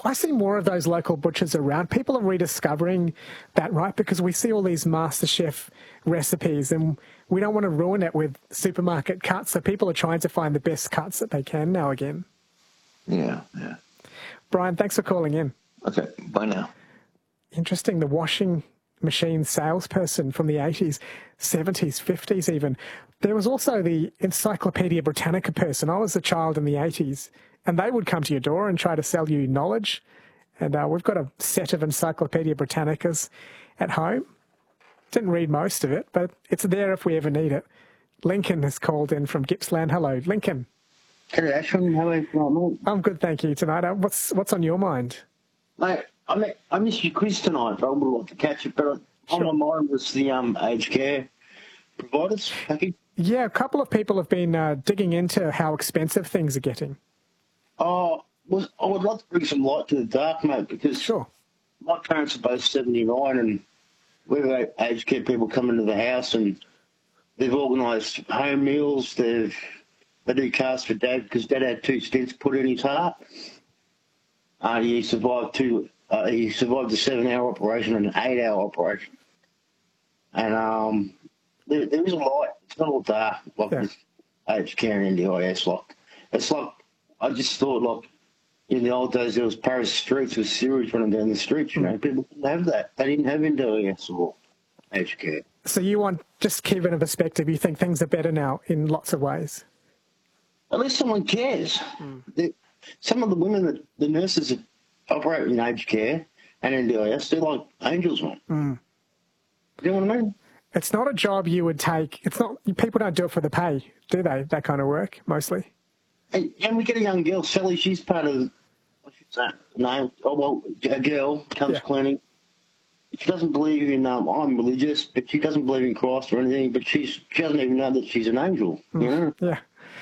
I see more of those local butchers around. People are rediscovering that, right? Because we see all these MasterChef recipes and we don't want to ruin it with supermarket cuts. So people are trying to find the best cuts that they can now again. Yeah. Brian, thanks for calling in. Okay, bye now. Interesting, the washing machine salesperson from the 80s, 70s, 50s even. There was also the Encyclopedia Britannica person. I was a child in the 80s, and they would come to your door and try to sell you knowledge. And we've got a set of Encyclopedia Britannicas at home. Didn't read most of it, but it's there if we ever need it. Lincoln has called in from Gippsland. Hello, Lincoln. Hello, Ashwin. How are you tonight? I'm good, thank you. Tonight, what's on your mind? Mate, I missed your quiz tonight. I would like to catch it, but on my mind was the aged care providers package. Yeah, a couple of people have been digging into how expensive things are getting. I would like to bring some light to the dark, mate, because my parents are both 79 and we've had aged care people come into the house and they've organised home meals. They do casts for Dad because Dad had 2 stents put in his heart. He survived a 7-hour operation and an 8-hour operation. And there is a light. It's not all dark like this aged care and NDIS. It's like I just thought like in the old days there was Paris streets with sewage running down the streets. You know, people didn't have that. They didn't have NDIS or aged care. So you want, just keep it in perspective, you think things are better now in lots of ways? At least someone cares. Some of the women, the nurses that operate in aged care and NDIS, they're like angels, man. You know what I mean? It's not a job you would take. It's not. People don't do it for the pay, do they? That kind of work, mostly. And we get a young girl, Sally. She's part of. What's that name? Oh well, a girl comes cleaning. She doesn't believe in. I'm religious, but she doesn't believe in Christ or anything. But she doesn't even know that she's an angel. You know? Yeah.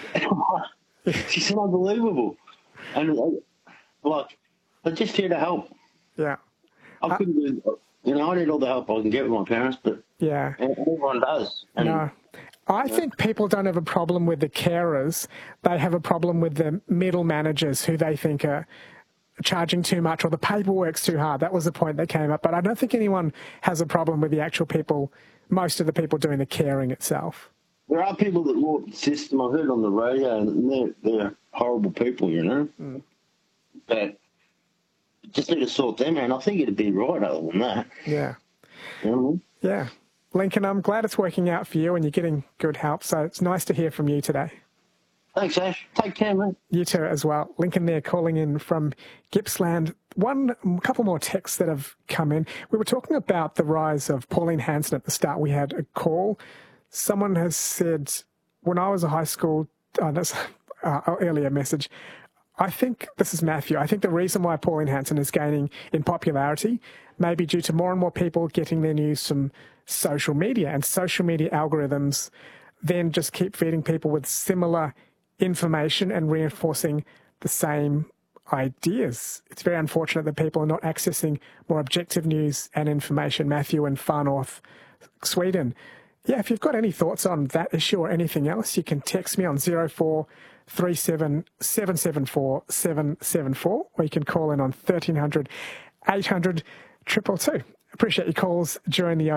She's unbelievable, and like they're just here to help. Yeah. I couldn't do. You know, I need all the help I can get with my parents, but everyone does. And no. I think people don't have a problem with the carers. They have a problem with the middle managers who they think are charging too much or the paperwork's too hard. That was the point that came up. But I don't think anyone has a problem with the actual people, most of the people doing the caring itself. There are people that walk the system. I heard on the radio, and they're horrible people, you know. But just need to sort them out. I think it'd be right other than that. Yeah. You know what I mean? Yeah. Lincoln, I'm glad it's working out for you and you're getting good help. So it's nice to hear from you today. Thanks, Ash. Take care, mate. You too as well. Lincoln there calling in from Gippsland. A couple more texts that have come in. We were talking about the rise of Pauline Hanson at the start. We had a call. Someone has said, when I was a high school, that's an earlier message, I think, this is Matthew, I think the reason why Pauline Hanson is gaining in popularity may be due to more and more people getting their news from social media, and social media algorithms then just keep feeding people with similar information and reinforcing the same ideas. It's very unfortunate that people are not accessing more objective news and information. Matthew in Far North, Sweden. Yeah, if you've got any thoughts on that issue or anything else, you can text me on 0437 774 774, or you can call in on 1300 800 222. Appreciate your calls during the